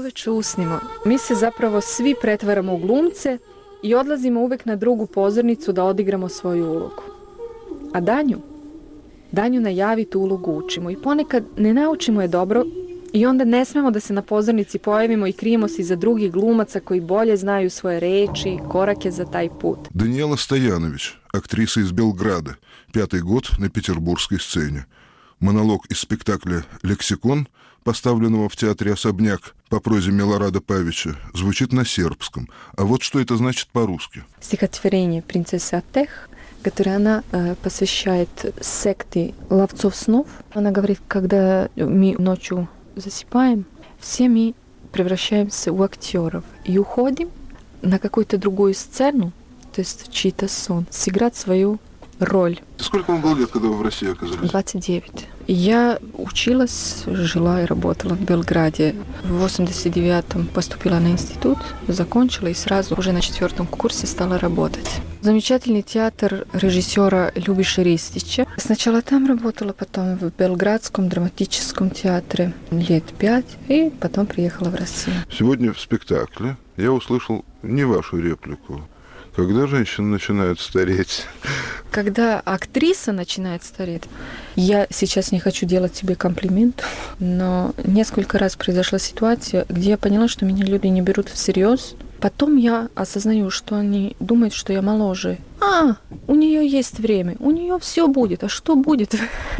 već usnimo, mi se zapravo svi pretvaramo u glumce i odlazimo uvek na drugu pozornicu da odigramo svoju ulogu. A Danju na javi tu ulogu učimo i ponekad ne naučimo je dobro i onda ne smemo da se na pozornici pojavimo i krijemo se iza drugih glumaca koji bolje znaju svoje reči, korake za taj put. Даниэла Стоянович, актриса из Белграда, 5-й год на петербургской сцене. Монолог из спектакля «Лексикон», поставленного в театре «Особняк» по прозе Милорада Павича, звучит на сербском. А вот что это значит по-русски. Стихотворение «Принцесса Атех», которое она посвящает секте ловцов снов. Она говорит, когда мы ночью засыпаем, все мы превращаемся в актеров и уходим на какую-то другую сцену, то есть в чей-то сон, сыграть свою роль. Сколько вам было лет, когда вы в России оказались? 29. Я училась, жила и работала в Белграде. В 89-м поступила на институт, закончила и сразу уже на 4-м курсе стала работать. Замечательный театр режиссера Любиши Ристича. Сначала там работала, потом в Белградском драматическом театре лет 5, и потом приехала в Россию. Сегодня в спектакле я услышал не вашу реплику. Когда женщина начинает стареть? Когда актриса начинает стареть, я сейчас не хочу делать себе комплимент, но несколько раз произошла ситуация, где я поняла, что меня люди не берут всерьез. Потом я осознаю, что они думают, что я моложе. У нее есть время, у нее все будет. А что будет?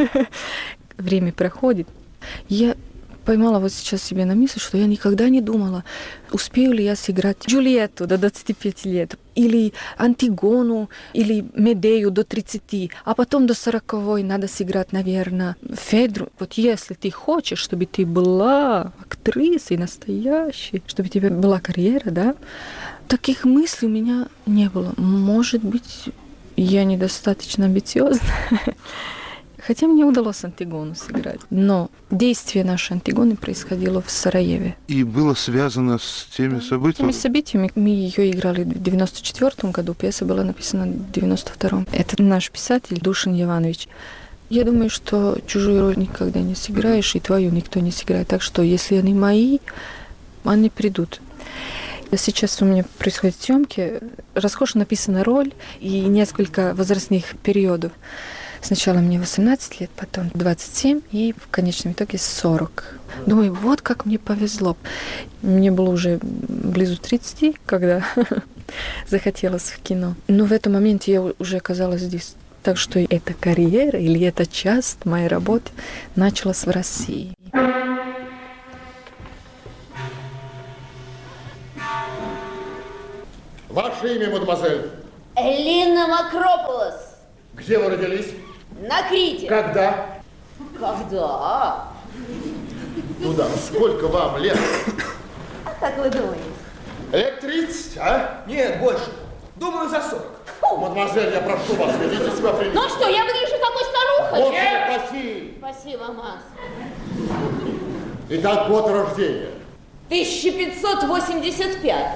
Время проходит. Я поймала вот сейчас себе на мысль, что я никогда не думала, успею ли я сыграть Джульетту до 25 лет, или Антигону, или Медею до 30, а потом до 40 надо сыграть, наверное, Федру. Вот если ты хочешь, чтобы ты была актрисой настоящей, чтобы у тебя была карьера, да, таких мыслей у меня не было. Может быть, я недостаточно амбициозна. Хотя мне удалось Антигону сыграть. Но действие нашей Антигоны происходило в Сараеве. И было связано с теми событиями? С теми событиями. Мы ее играли в 94 году, пьеса была написана в 92-м. Это наш писатель Душин Иванович. Я думаю, что чужую роль никогда не сыграешь, и твою никто не сыграет. Так что, если они мои, они придут. Сейчас у меня происходят съемки. Роскошно написана роль и несколько возрастных периодов. Сначала мне 18 лет, потом 27 и в конечном итоге 40. Думаю, вот как мне повезло. Мне было уже близу 30, когда захотелось в кино. Но в этом моменте я уже оказалась здесь. Так что эта карьера или эта часть моей работы началась в России. Ваше имя, мадемуазель? Элина Макрополос. Где вы родились? На Крите. Когда? Когда? Ну да, сколько вам лет? Как вы думаете? Лет 30, а? Нет, больше. Думаю, за 40. Мадемуазель, я прошу вас, ведите себя прилично. Ну что, я выгляжу такой старухой? Боже упаси! Спасибо, Макс. Итак, год рождения. 1585.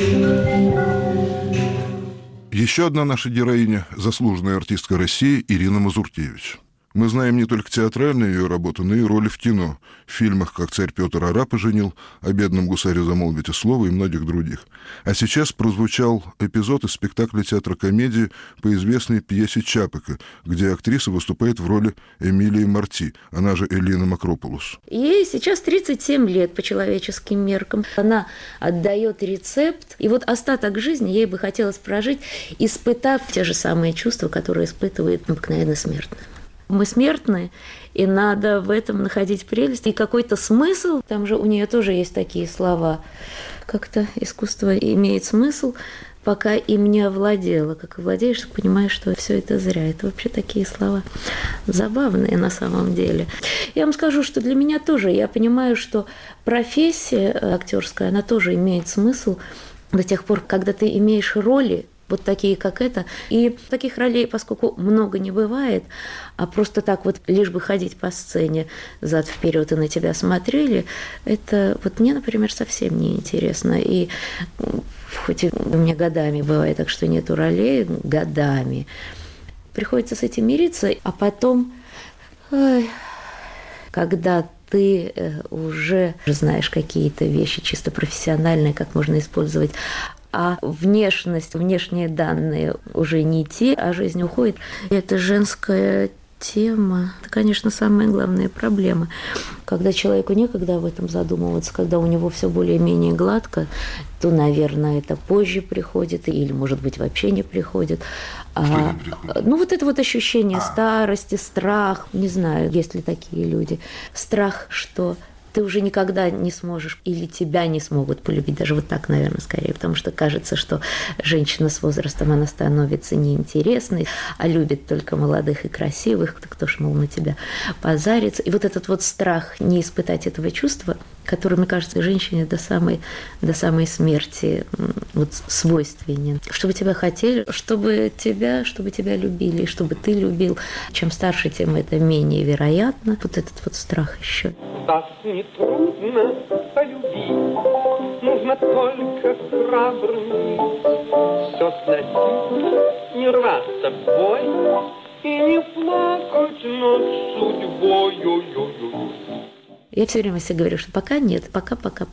Еще одна наша героиня – заслуженная артистка России Ирина Мазуркевич. Мы знаем не только театральную ее работу, но и роли в кино, в фильмах «Как царь Петр арапа женил», «О бедном гусаре замолвите слово» и многих других. А сейчас прозвучал эпизод из спектакля театра-комедии по известной пьесе Чапека, где актриса выступает в роли Эмилии Марти, она же Элина Макрополос. Ей сейчас 37 лет по человеческим меркам. Она отдает рецепт, и вот остаток жизни ей бы хотелось прожить, испытав те же самые чувства, которые испытывает обыкновенно смертный. Мы смертны, и надо в этом находить прелесть и какой-то смысл. Там же у нее тоже есть такие слова. Как-то искусство имеет смысл, пока им не овладело. Как овладеешь, понимаешь, что все это зря. Это вообще такие слова забавные на самом деле. Я вам скажу, что для меня тоже, я понимаю, что профессия актерская, она тоже имеет смысл до тех пор, когда ты имеешь роли, вот такие, как это. И таких ролей, поскольку много не бывает, а просто так вот лишь бы ходить по сцене зад-вперед и на тебя смотрели, это вот мне, например, совсем не интересно. И хоть и у меня годами бывает так, что нету ролей, годами, приходится с этим мириться, а потом, когда ты уже знаешь какие-то вещи чисто профессиональные, как можно использовать. А внешность, внешние данные уже не те, а жизнь уходит. Это женская тема. Это, конечно, самая главная проблема. Когда человеку некогда об этом задумываться, когда у него все более-менее гладко, то, наверное, это позже приходит, или, может быть, вообще не приходит. Ну, вот это вот ощущение старости, страх, не знаю, есть ли такие люди. Страх, что ты уже никогда не сможешь, или тебя не смогут полюбить, даже вот так, наверное, скорее, потому что кажется, что женщина с возрастом, она становится неинтересной, а любит только молодых и красивых, кто ж, мол, на тебя позарится. И вот этот вот страх не испытать этого чувства, который, мне кажется, женщине до самой смерти вот свойственен. Чтобы тебя хотели, чтобы тебя любили, чтобы ты любил. Чем старше, тем это менее вероятно. Вот этот вот страх еще. Вас не трудно полюбить, нужно только храбрым все сносить, не рваться в бой и не плакать над судьбой. Я все время себе говорю, что пока нет, пока.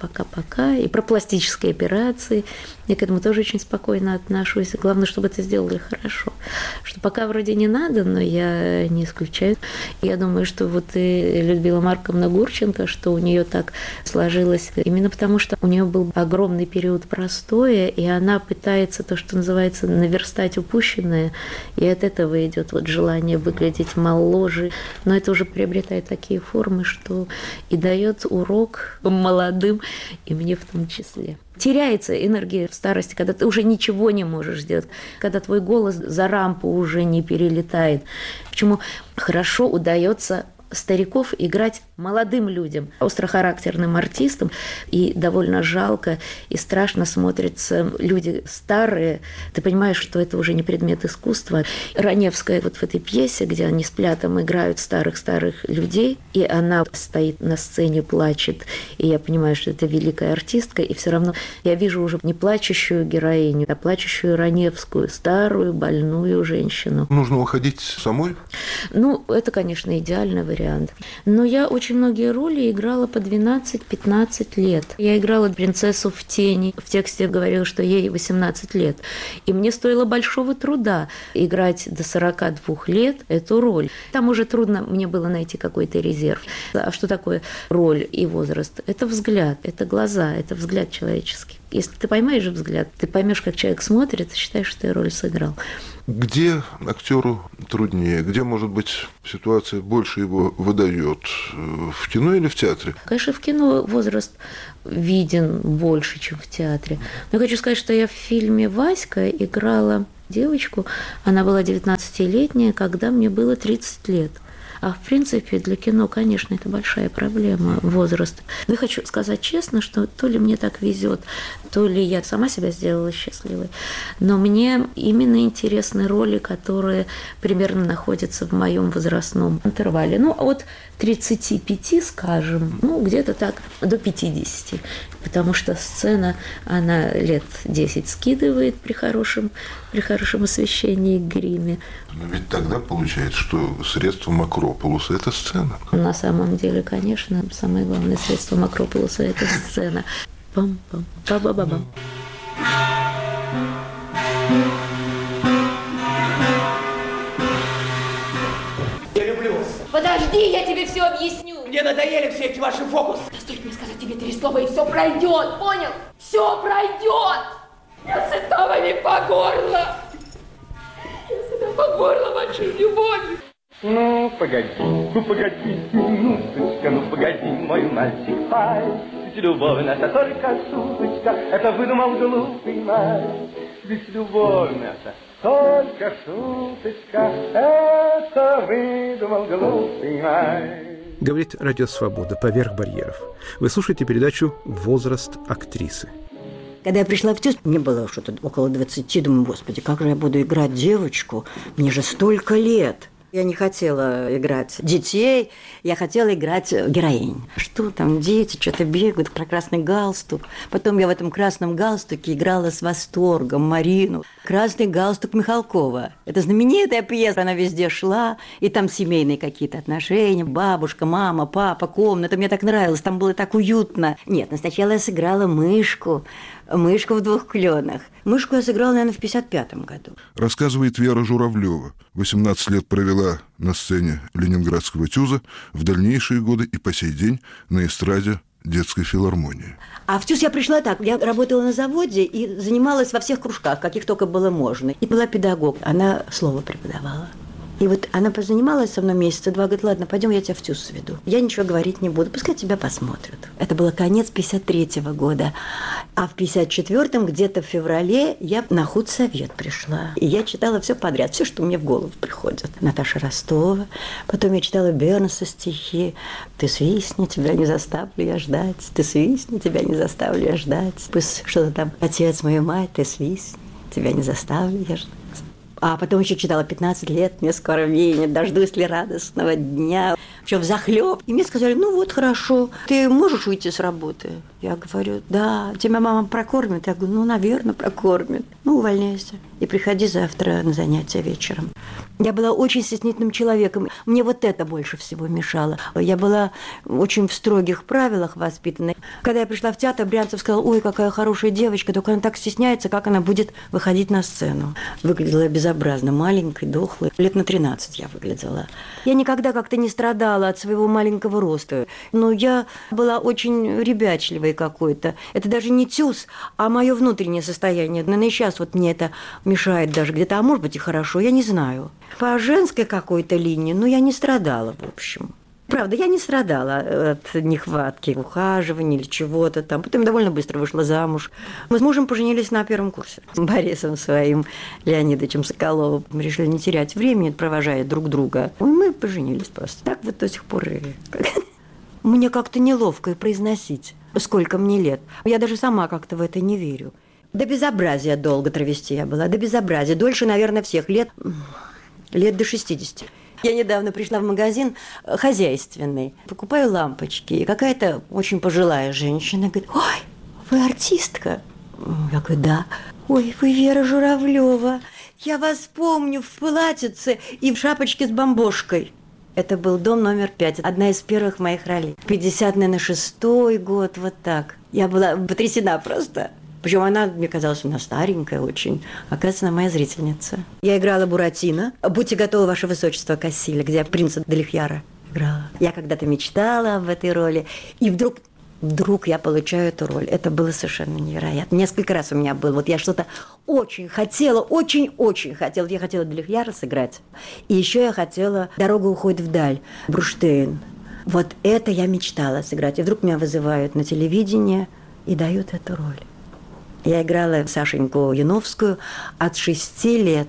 И про пластические операции. Я к этому тоже очень спокойно отношусь. Главное, чтобы это сделали хорошо. Что пока вроде не надо, но я не исключаю. Я думаю, что вот и Людмила Марковна Гурченко, что у нее так сложилось, именно потому что у нее был огромный период простоя, и она пытается то, что называется, наверстать упущенное, и от этого идет вот желание выглядеть моложе. Но это уже приобретает такие формы, что и дает урок молодым, и мне в том числе. Теряется энергия в старости, когда ты уже ничего не можешь сделать, когда твой голос за рампу уже не перелетает. Почему хорошо удается стариков играть молодым людям, острохарактерным артистам, и довольно жалко и страшно смотрятся люди старые. Ты понимаешь, что это уже не предмет искусства. Раневская вот в этой пьесе, где они с Плятом играют старых-старых людей, и она стоит на сцене, плачет, и я понимаю, что это великая артистка, и все равно я вижу уже не плачущую героиню, а плачущую Раневскую, старую, больную женщину. Нужно уходить самой? Ну, это, конечно, идеальный вариант. Но я очень многие роли играла по 12-15 лет. Я играла принцессу в тени. В тексте говорила, что ей 18 лет. И мне стоило большого труда играть до 42 лет эту роль. Там уже трудно мне было найти какой-то резерв. А что такое роль и возраст? Это взгляд, это глаза, это взгляд человеческий. Если ты поймаешь взгляд, ты поймешь, как человек смотрит, и считаешь, что ты роль сыграл. Где актеру труднее? Где, может быть, ситуация больше его выдает? В кино или в театре? Конечно, в кино возраст виден больше, чем в театре. Но я хочу сказать, что я в фильме «Васька» играла девочку. Она была 19-летняя, когда мне было 30 лет. А в принципе для кино, конечно, это большая проблема, возраст. Но я хочу сказать честно, что то ли мне так везет, то ли я сама себя сделала счастливой, но мне именно интересны роли, которые примерно находятся в моем возрастном интервале. Ну, от 35, скажем, ну, где-то так, до 50. Потому что сцена, она лет 10 скидывает при хорошем освещении и гриме. Но ведь тогда получается, что средством Акрополуса – это сцена. На самом деле, конечно, самое главное средством Акрополуса – это сцена. Пам-пам, па-ба-ба-бам. Я люблю вас. Подожди, я тебе все объясню. Мне надоели все эти ваши фокусы. Да стоит мне сказать тебе 3 слова, и все пройдет, понял? Все пройдет. Я сыта не по горло. Я сыта по горло вашей любовью. Ну, погоди, минуточка, ну, погоди, мой мальчик, пай. Ведь любовь наша только шуточка, это выдумал глупый мальчик. Ведь любовь наша только шуточка, это выдумал глупый мальчик. Говорит Радио Свобода «Поверх барьеров». Вы слушаете передачу «Возраст актрисы». Когда я пришла в ТЮЗ, мне было что-то около 20, думаю, господи, как же я буду играть девочку, мне же столько лет. Я не хотела играть детей, я хотела играть героинь. Что там, дети что-то бегают, про красный галстук. Потом я в этом красном галстуке играла с восторгом Марину. «Красный галстук» Михалкова. Это знаменитая пьеса, она везде шла, и там семейные какие-то отношения, бабушка, мама, папа, комната. Мне так нравилось, там было так уютно. Нет, сначала я сыграла мышку в «Двух кленах». Мышку я сыграла, наверное, в 1955 году. Рассказывает Вера Журавлева. 18 лет провела на сцене Ленинградского ТЮЗа, в дальнейшие годы и по сей день на эстраде детской филармонии. А в ТЮЗ я пришла так. Я работала на заводе и занималась во всех кружках, каких только было можно. И была педагог. Она слово преподавала. И вот она позанималась со мной месяца два, говорит, ладно, пойдем, я тебя в ТЮЗ сведу. Я ничего говорить не буду, пускай тебя посмотрят. Это было конец 1953 года. А в 1954 где-то в феврале я на худсовет пришла. И я читала все подряд, все, что мне в голову приходит. Наташа Ростова. Потом я читала Бернса стихи. «Ты свистни, тебя не заставлю я ждать. Ты свистни, тебя не заставлю я ждать». Пусть что-то там «Отец, мою мать, ты свистни, тебя не заставлю я ждать». А потом еще читала 15 лет, мне скоро веянет, дождусь ли радостного дня. Все взахлеб. И мне сказали, ну вот, хорошо, ты можешь уйти с работы? Я говорю, да, тебя мама прокормит? Я говорю, ну, наверное, прокормит. Ну, увольняйся и приходи завтра на занятия вечером. Я была очень стеснительным человеком. Мне вот это больше всего мешало. Я была очень в строгих правилах воспитана. Когда я пришла в театр, Брянцев сказал, ой, какая хорошая девочка, только она так стесняется, как она будет выходить на сцену. Выглядела я безобразно, маленькой, дохлой. Лет на 13 я выглядела. Я никогда как-то не страдала от своего маленького роста. Но я была очень ребячливой какой-то. Это даже не ТЮЗ, а мое внутреннее состояние. Наверное, сейчас вот мне это мешает даже где-то, а может быть и хорошо, я не знаю. По женской какой-то линии, но я не страдала, в общем. Правда, я не страдала от нехватки ухаживания или чего-то там. Потом довольно быстро вышла замуж. Мы с мужем поженились на первом курсе. С Борисом своим Леонидовичем Соколовым. Мы решили не терять времени, провожая друг друга. И мы поженились просто. Так вот до сих пор и... Мне как-то неловко и произносить, сколько мне лет. Я даже сама как-то в это не верю. До безобразия долго травести я была. До безобразия. Дольше, наверное, всех. Лет до 60. Я недавно пришла в магазин хозяйственный. Покупаю лампочки. И какая-то очень пожилая женщина говорит, ой, вы артистка? Я говорю, да. Ой, вы Вера Журавлева. Я вас помню в платьице и в шапочке с бомбошкой. Это был дом номер 5, одна из первых моих ролей. 56-й год, вот так. Я была потрясена просто. Причем она, мне казалось, у нас старенькая очень. Оказывается, она моя зрительница. Я играла Буратино. «Будьте готовы, ваше высочество», Кассиля, где я принца Далихьяра играла. Я когда-то мечтала об этой роли. И вдруг я получаю эту роль. Это было совершенно невероятно. Несколько раз у меня было. Вот я что-то очень хотела, очень-очень хотела. Я хотела Далихьяра сыграть. И еще я хотела «Дорога уходит вдаль», Бруштейн. Вот это я мечтала сыграть. И вдруг меня вызывают на телевидение и дают эту роль. Я играла Сашеньку Яновскую от 6 лет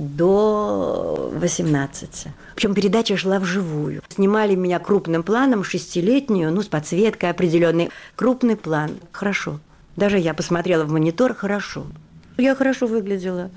до 18. Причем передача шла вживую. Снимали меня крупным планом, 6-летнюю, с подсветкой определенной. Крупный план. Хорошо. Даже я посмотрела в монитор, хорошо. Я хорошо выглядела.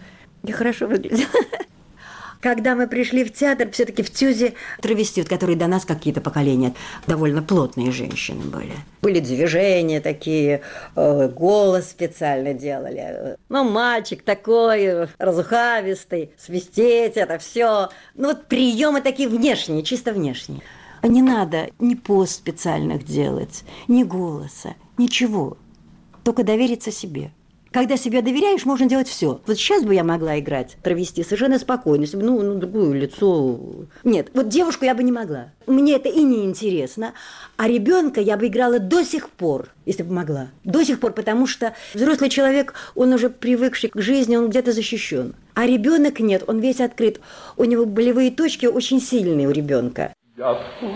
Когда мы пришли в театр, все-таки в ТЮЗе травестит, которые до нас какие-то поколения, довольно плотные женщины были. Были движения такие, голос специально делали. Мальчик такой, разухабистый, свистеть это все. Вот приемы такие внешние, чисто внешние. А не надо ни поз специальных делать, ни голоса, ничего. Только довериться себе. Когда себе доверяешь, можно делать все. Вот сейчас бы я могла играть, травести совершенно спокойно, если бы, другое лицо. Нет, вот девушку я бы не могла. Мне это и не интересно. А ребенка я бы играла до сих пор, если бы могла. До сих пор, потому что взрослый человек, он уже привыкший к жизни, он где-то защищен. А ребенок нет, он весь открыт. У него болевые точки очень сильные у ребенка.